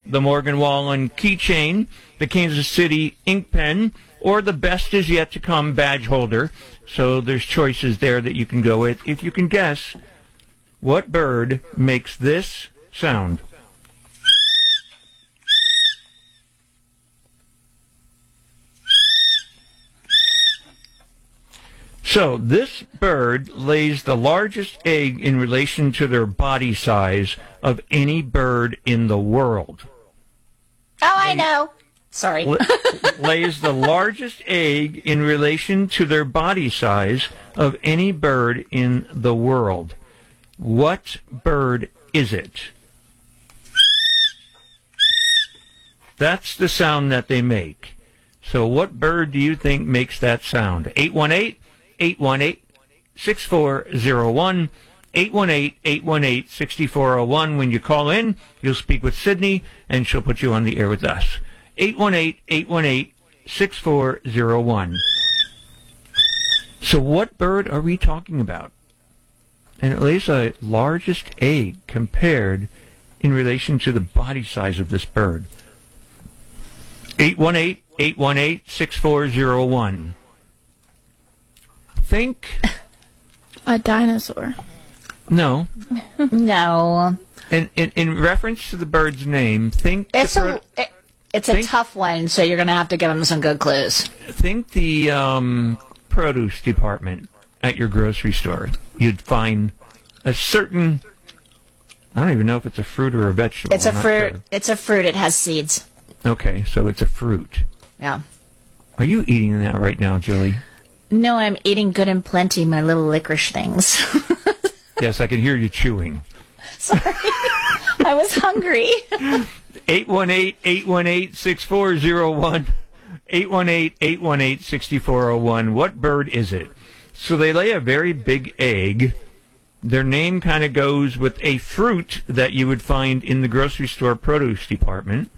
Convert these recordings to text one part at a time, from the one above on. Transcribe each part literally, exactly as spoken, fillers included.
the Morgan Wallen keychain, the Kansas City ink pen, or the best is yet to come badge holder. So there's choices there that you can go with. If you can guess what bird makes this sound. So this bird lays the largest egg in relation to their body size of any bird in the world. Oh, I know. Sorry. Lays the largest egg in relation to their body size of any bird in the world. What bird is it? That's the sound that they make. So what bird do you think makes that sound? eight one eight, eight one eight, six four zero one, eight one eight, eight one eight, six four zero one. When you call in, you'll speak with Sydney, and she'll put you on the air with us. eight one eight, eight one eight, six four zero one. So what bird are we talking about? And it lays the largest egg compared in relation to the body size of this bird. eight one eight, eight one eight, six four zero one. Think. A dinosaur. No. No. In, in, in reference to the bird's name, think. It's the a, bird, it, it's a think, tough one, so you're going to have to give them some good clues. Think the um, produce department at your grocery store. You'd find a certain, I don't even know if it's a fruit or a vegetable. It's a I'm not fruit. sure. It's a fruit. It has seeds. Okay, so it's a fruit. Yeah. Are you eating that right now, Julie? No, I'm eating good and plenty, my little licorice things. Yes, I can hear you chewing. Sorry. I was hungry. eight one eight, eight one eight, six four zero one. eight one eight, eight one eight, six four zero one. What bird is it? So they lay a very big egg. Their name kind of goes with a fruit that you would find in the grocery store produce department.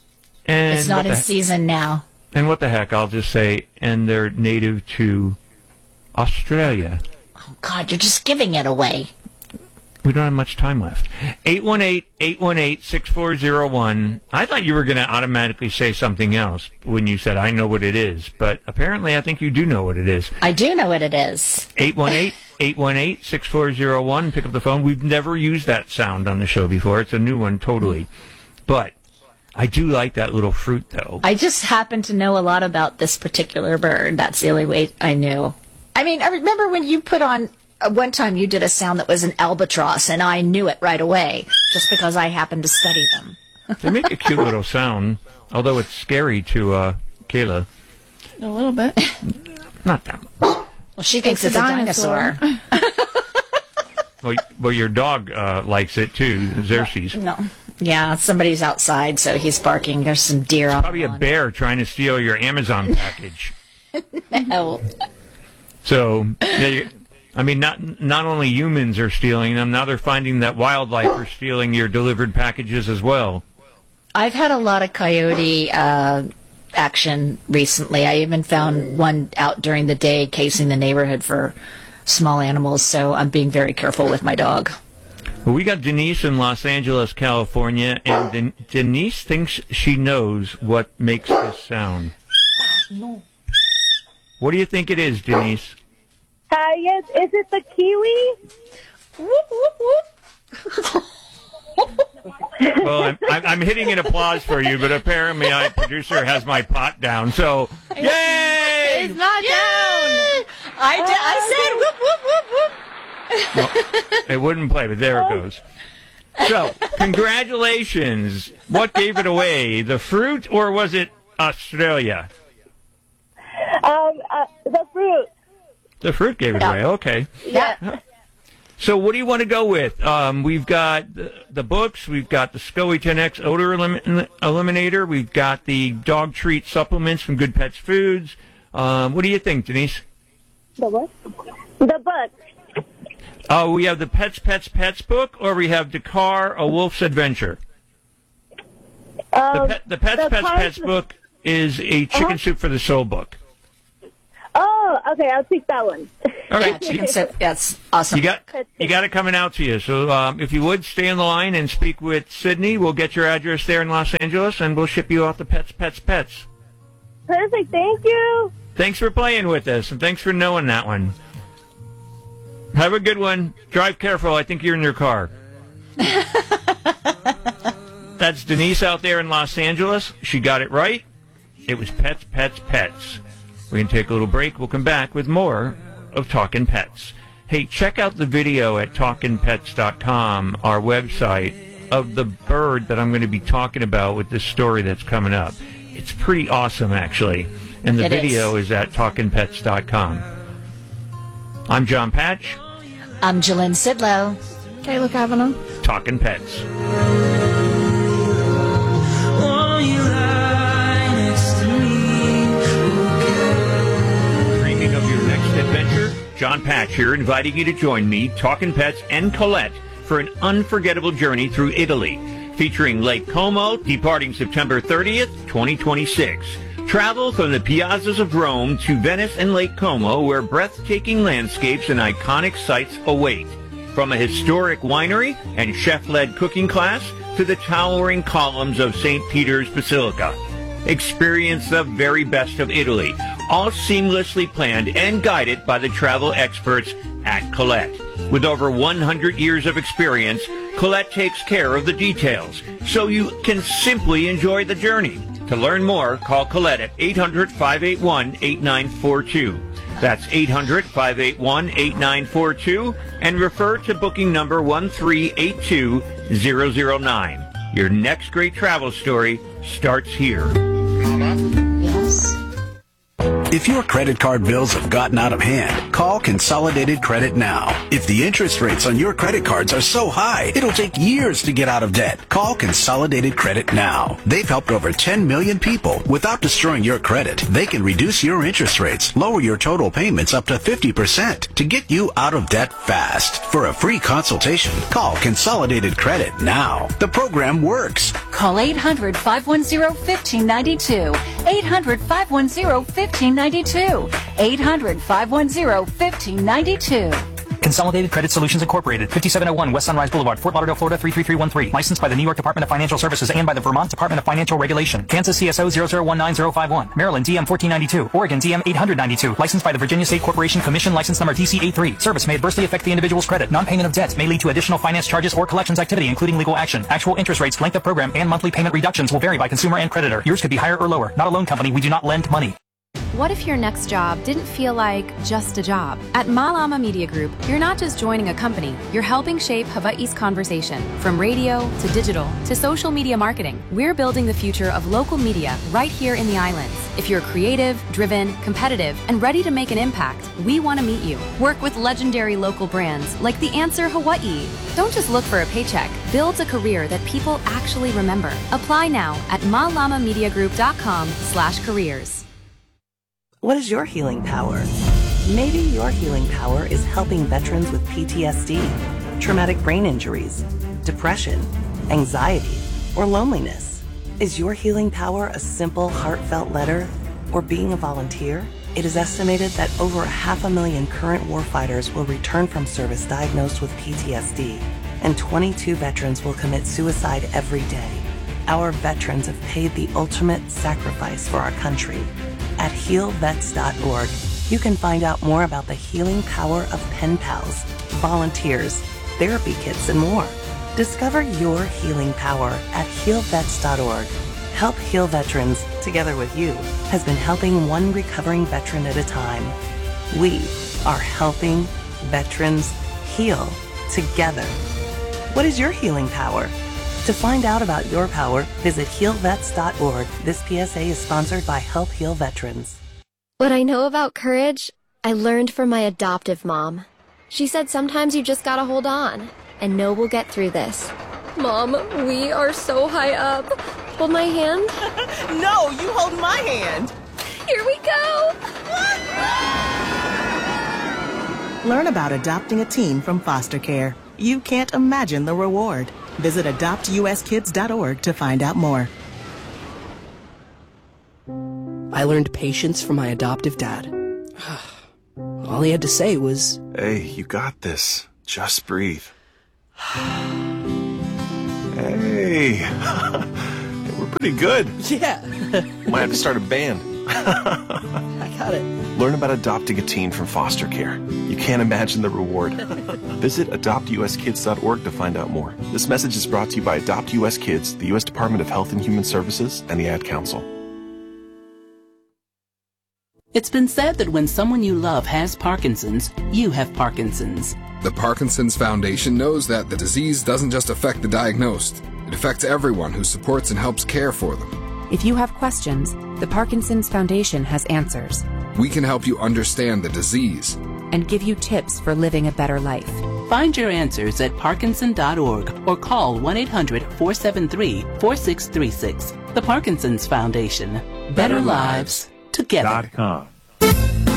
And It's not in the, season now. And what the heck, I'll just say, and they're native to Australia. Oh, God, you're just giving it away. We don't have much time left. eight one eight, eight one eight, six four zero one. I thought you were going to automatically say something else when you said, I know what it is. But apparently I think you do know what it is. I do know what it is. eight one eight, eight one eight, six four zero one. Pick up the phone. We've never used that sound on the show before. It's a new one totally. But I do like that little fruit, though. I just happen to know a lot about this particular bird. That's the only way I knew. I mean, I remember when you put on, uh, one time you did a sound that was an albatross, and I knew it right away, just because I happened to study them. They make a cute little sound, although it's scary to uh, Kayla. A little bit. Not that much. Well, she thinks it's, It's a a dinosaur. dinosaur. Well, well, your dog uh, likes it, too, Xerxes. No. Yeah, somebody's outside, so he's barking. There's some deer on Probably the a lawn. bear trying to steal your Amazon package. No. So, yeah, you, I mean, not not only humans are stealing them, now they're finding that wildlife are stealing your delivered packages as well. I've had a lot of coyote uh, action recently. I even found one out during the day casing the neighborhood for small animals, so I'm being very careful with my dog. Well, we got Denise in Los Angeles, California, and Den- Denise thinks she knows what makes this sound. No. What do you think it is, Denise? Hi, yes, is it the kiwi? Whoop, whoop, whoop. Well, I'm, I'm, I'm hitting an applause for you, but apparently my producer has my pot down, so yay! It's not down. I, did, I said whoop, whoop, whoop, whoop. Well, it wouldn't play, but there it goes. So, congratulations. What gave it away? The fruit, or was it Australia? Um, uh, the fruit. The fruit gave it Yeah. away. Okay. Yeah. So, what do you want to go with? Um, we've got the, the books. We've got the SCOE ten X odor elim- eliminator. We've got the dog treat supplements from Good Pets Foods. Um, what do you think, Denise? The what? The book. Uh, we have the Pets, Pets, Pets book, or we have Dakar, A Wolf's Adventure. The, Um, pet, the Pets, the Pets, Pets- Pets book is a chicken Uh-huh. soup for the soul book. Oh, Okay, I'll take that one. All Yeah, right. chicken soup. That's awesome. You got you got it coming out to you. So um, if you would stay on the line and speak with Sydney, we'll get your address there in Los Angeles, and we'll ship you off the Pets, Pets, Pets. Perfect. Thank you. Thanks for playing with us, and thanks for knowing that one. Have a good one. Drive careful. I think you're in your car. That's Denise out there in Los Angeles. She got it right. It was Pets, Pets, Pets. We're going to take a little break. We'll come back with more of Talkin' Pets. Hey, check out the video at talkin pets dot com, our website, of the bird that I'm going to be talking about with this story that's coming up. It's pretty awesome, actually. And the It video is. is at talkin pets dot com. I'm John Patch, I'm Jalynn Sidlow. Kayla Kavanaugh. Talkin' Pets. Dreaming of your next adventure? John Patch here, inviting you to join me, Talkin' Pets, and Colette for an unforgettable journey through Italy, featuring Lake Como, departing September thirtieth, twenty twenty-six. Travel from the piazzas of Rome to Venice and Lake Como, where breathtaking landscapes and iconic sights await. From a historic winery and chef-led cooking class to the towering columns of Saint Peter's Basilica. Experience the very best of Italy, all seamlessly planned and guided by the travel experts at Colette. With over one hundred years of experience, Colette takes care of the details, so you can simply enjoy the journey. To learn more, call Colette at eight hundred, five eight one, eight nine four two. That's eight hundred, five eight one, eight nine four two, and refer to booking number one three eight two zero zero nine. Your next great travel story starts here. Yes. If your credit card bills have gotten out of hand, call Consolidated Credit now. If the interest rates on your credit cards are so high, it'll take years to get out of debt. Call Consolidated Credit now. They've helped over ten million people without destroying your credit. They can reduce your interest rates, lower your total payments up to fifty percent to get you out of debt fast. For a free consultation, call Consolidated Credit now. The program works. Call eight hundred, five one zero, one five nine two. eight hundred, five one zero, one five nine two. eight hundred, five one zero, one five nine two. Consolidated Credit Solutions Incorporated, fifty-seven oh one West Sunrise Boulevard, Fort Lauderdale, Florida three three three one three. Licensed by the New York Department of Financial Services and by the Vermont Department of Financial Regulation. Kansas C S O zero zero one nine zero five one. Maryland D M fourteen ninety-two. Oregon D M eight hundred ninety-two. Licensed by the Virginia State Corporation Commission. License number T C eighty-three. Service may adversely affect the individual's credit. Non-payment of debts may lead to additional finance charges or collections activity, including legal action. Actual interest rates, length of program, and monthly payment reductions will vary by consumer and creditor. Yours could be higher or lower. Not a loan company. We do not lend money. What if your next job didn't feel like just a job? At Malama Media Group, you're not just joining a company, you're helping shape Hawaii's conversation. From radio to digital to social media marketing, we're building the future of local media right here in the islands. If you're creative, driven, competitive, and ready to make an impact, we want to meet you. Work with legendary local brands like The Answer Hawaii. Don't just look for a paycheck, build a career that people actually remember. Apply now at malama media group dot com slash careers. What is your healing power? Maybe your healing power is helping veterans with P T S D, traumatic brain injuries, depression, anxiety, or loneliness. Is your healing power a simple, heartfelt letter or being a volunteer? It is estimated that over half a million current warfighters will return from service diagnosed with P T S D, and twenty-two veterans will commit suicide every day. Our veterans have paid the ultimate sacrifice for our country. At heal vets dot org, you can find out more about the healing power of pen pals, volunteers, therapy kits, and more. Discover your healing power at heal vets dot org. Help Heal Veterans, together with you, has been helping one recovering veteran at a time. We are helping veterans heal together. What is your healing power? To find out about your power, visit heal vets dot org. This P S A is sponsored by Help Heal Veterans. What I know about courage, I learned from my adoptive mom. She said sometimes you just gotta hold on and know we'll get through this. Mom, we are so high up. Hold my hand. No, you hold my hand. Here we go. Learn about adopting a teen from foster care. You can't imagine the reward. Visit adopt u s kids dot org to find out more. I learned patience from my adoptive dad. All he had to say was, "Hey, you got this. Just breathe." Hey, we're pretty good. Yeah. Might have to start a band. I got it. Learn about adopting a teen from foster care. You can't imagine the reward. Visit adopt U S kids dot org to find out more. This message is brought to you by Adopt U S Kids, the U S Department of Health and Human Services, and the Ad Council. It's been said that when someone you love has Parkinson's, you have Parkinson's. The Parkinson's Foundation knows that the disease doesn't just affect the diagnosed. It affects everyone who supports and helps care for them. If you have questions, the Parkinson's Foundation has answers. We can help you understand the disease and give you tips for living a better life. Find your answers at Parkinson dot org or call one eight hundred, four seven three, four six three six. The Parkinson's Foundation. Better lives together. .com.